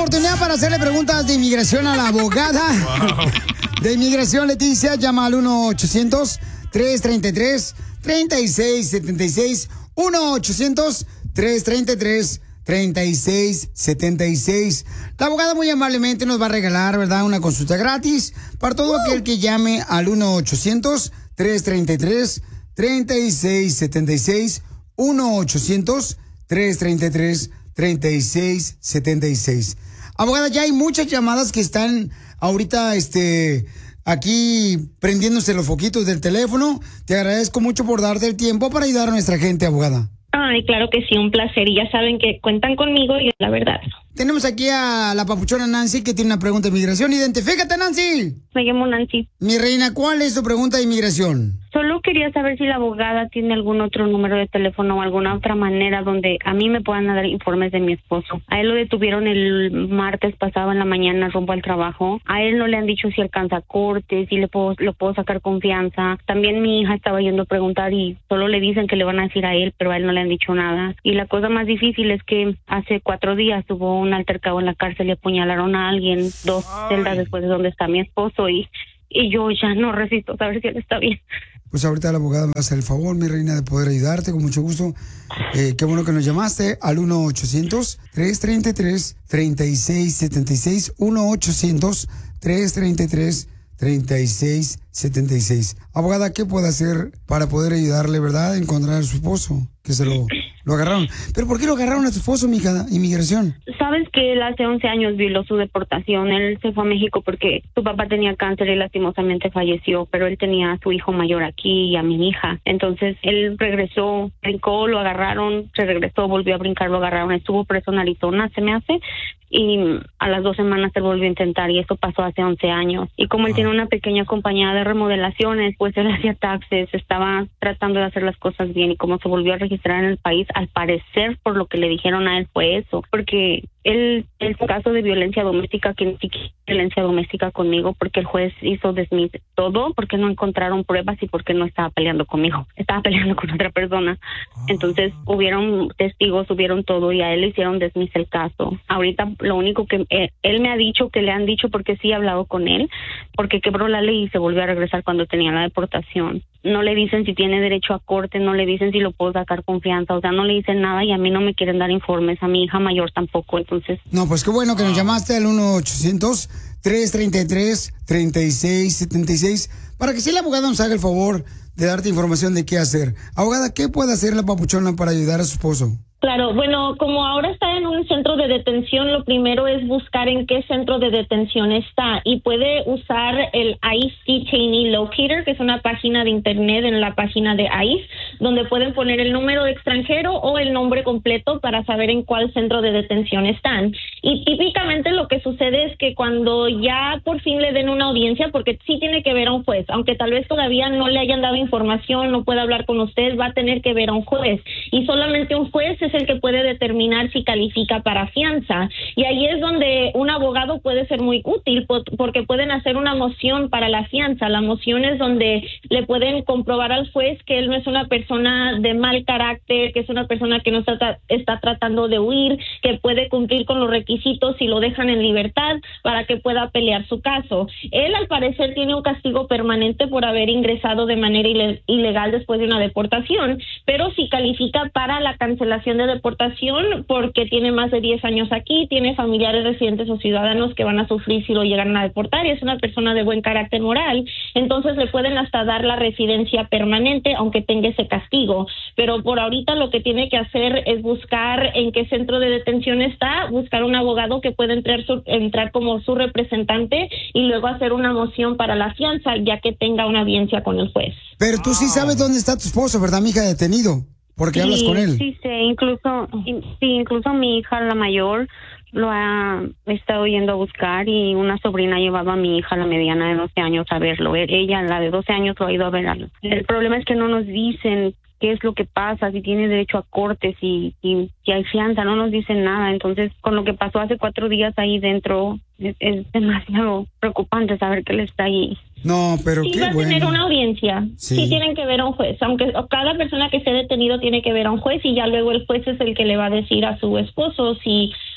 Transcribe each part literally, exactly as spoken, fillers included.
oportunidad para hacerle preguntas de inmigración a la abogada wow. de inmigración, Leticia. Llama al uno ochocientos, tres treinta y tres, treinta y seis setenta y seis. uno ochocientos, tres treinta y tres, treinta y seis setenta y seis. La abogada muy amablemente nos va a regalar, ¿verdad?, una consulta gratis para todo uh. aquel que llame al uno ochocientos, tres treinta y tres, treinta y seis setenta y seis. uno ochocientos, tres treinta y tres, treinta y seis setenta y seis. Abogada, ya hay muchas llamadas que están ahorita este, aquí prendiéndose los foquitos del teléfono. Te agradezco mucho por darte el tiempo para ayudar a nuestra gente, abogada. Ay, claro que sí, un placer. Y ya saben que cuentan conmigo y la verdad. Tenemos aquí a la papuchona Nancy, que tiene una pregunta de inmigración. Identifícate, Nancy. Me llamo Nancy. Mi reina, ¿cuál es tu pregunta de inmigración? Solo quería saber si la abogada tiene algún otro número de teléfono o alguna otra manera donde a mí me puedan dar informes de mi esposo. A él lo detuvieron el martes pasado en la mañana rumbo al trabajo. A él no le han dicho si alcanza corte, si le puedo, lo puedo sacar confianza. También mi hija estaba yendo a preguntar y solo le dicen que le van a decir a él, pero a él no le han dicho nada. Y la cosa más difícil es que hace cuatro días hubo un altercado en la cárcel y apuñalaron a alguien dos celdas después de donde está mi esposo y, y yo ya no resisto saber si él está bien. Pues ahorita la abogada me hace el favor, mi reina, de poder ayudarte con mucho gusto. Eh, qué bueno que nos llamaste al uno ochocientos, tres treinta y tres, treinta y seis setenta y seis. uno ochocientos, tres treinta y tres, treinta y seis setenta y seis. Abogada, ¿qué puede hacer para poder ayudarle, verdad, a encontrar a su esposo? Que se lo, lo agarraron. ¿Pero por qué lo agarraron a tu esposo, mija? Inmigración. Sabes que él hace once años violó su deportación. Él se fue a México porque su papá tenía cáncer y lastimosamente falleció, pero él tenía a su hijo mayor aquí y a mi hija. Entonces él regresó, brincó, lo agarraron, se regresó, volvió a brincar, lo agarraron. Estuvo preso en Arizona, se me hace, y a las dos semanas se volvió a intentar y eso pasó hace once años. Y como él tiene una pequeña compañía de remodelaciones, pues él hacía taxes, estaba tratando de hacer las cosas bien y como se volvió a registrar en el país, al parecer por lo que le dijeron a él fue eso, porque él, el caso de violencia doméstica, que ni siquiera violencia doméstica conmigo, porque el juez hizo dismiss todo, porque no encontraron pruebas y porque no estaba peleando conmigo, estaba peleando con otra persona. Entonces hubieron testigos, hubieron todo y a él le hicieron dismiss el caso. Ahorita lo único que eh, él me ha dicho, que le han dicho, porque sí he hablado con él, porque quebró la ley y se volvió a regresar cuando tenía la deportación. No le dicen si tiene derecho a corte, no le dicen si lo puedo sacar confianza, o sea, no le dicen nada y a mí no me quieren dar informes, a mi hija mayor tampoco, entonces... No, pues qué bueno que nos llamaste al uno ochocientos, tres treinta y tres, treinta y seis setenta y seis para que si la abogada nos haga el favor de darte información de qué hacer. Abogada, ¿qué puede hacer la papuchona para ayudar a su esposo? Claro, bueno, como ahora está en un centro de detención, lo primero es buscar en qué centro de detención está y puede usar el ICE Detainee Locator, que es una página de internet en la página de ICE, donde pueden poner el número de extranjero o el nombre completo para saber en cuál centro de detención están. Y típicamente lo que sucede es que cuando ya por fin le den una audiencia, porque sí tiene que ver a un juez, aunque tal vez todavía no le hayan dado información, no pueda hablar con usted, va a tener que ver a un juez. Y solamente un juez es el que puede determinar si califica para fianza. Y ahí es donde un abogado puede ser muy útil porque pueden hacer una moción para la fianza. La moción es donde le pueden comprobar al juez que él no es una persona de mal carácter, que es una persona que no está, está tratando de huir, que puede cumplir con los requisitos y lo dejan en libertad para que pueda pelear su caso. Él al parecer tiene un castigo permanente por haber ingresado de manera ile- ilegal después de una deportación, pero si califica para la cancelación de deportación porque tiene más de diez años aquí, tiene familiares residentes o ciudadanos que van a sufrir si lo llegan a deportar y es una persona de buen carácter moral, entonces le pueden hasta dar la residencia permanente aunque tenga ese castigo, pero por ahorita lo que tiene que hacer es buscar en qué centro de detención está, buscar un abogado que pueda entrar, su, entrar como su representante y luego hacer una moción para la fianza ya que tenga una audiencia con el juez. Pero tú sí sabes dónde está tu esposo, ¿verdad, mija, detenido? Porque sí, hablas con él. Sí, sí, incluso, sí, incluso mi hija, la mayor, lo ha estado yendo a buscar y una sobrina ha llevado a mi hija, la mediana de doce años, a verlo. Ella, la de doce años, lo ha ido a ver. El problema es que no nos dicen qué es lo que pasa, si tiene derecho a corte, si, si, si hay fianza, no nos dicen nada. Entonces, con lo que pasó hace cuatro días ahí dentro, es, es demasiado preocupante saber que él está ahí. No, pero sí qué va a bueno. tener una audiencia, sí. sí tienen que ver a un juez, aunque cada persona que esté detenido tiene que ver a un juez y ya luego el juez es el que le va a decir a su esposo si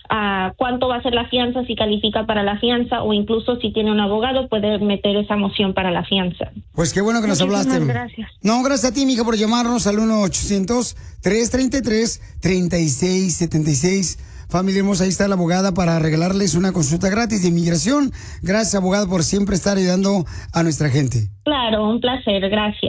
uh, cuánto va a ser la fianza, si califica para la fianza, o incluso si tiene un abogado puede meter esa moción para la fianza. Pues qué bueno que nos Muchísimas hablaste. Gracias. No, gracias a ti, mija, por llamarnos al uno ochocientos, tres treinta y tres, treinta y seis setenta y seis. Familia hermosa, ahí está la abogada para regalarles una consulta gratis de inmigración. Gracias, abogada, por siempre estar ayudando a nuestra gente. Claro, un placer, gracias.